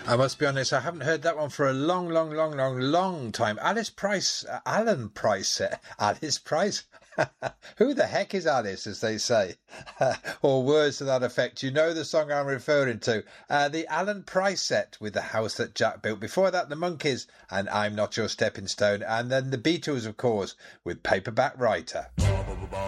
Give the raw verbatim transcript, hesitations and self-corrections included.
I must be honest, I haven't heard that one for a long, long, long, long, long time. Alice Price, uh, Alan Price, uh, Alice Price. Who the heck is Alice, as they say? Or words to that effect. You know the song I'm referring to. Uh, the Alan Price set with The House That Jack Built. Before that, the Monkees and I'm Not Your Stepping Stone. And then the Beatles, of course, with Paperback Writer.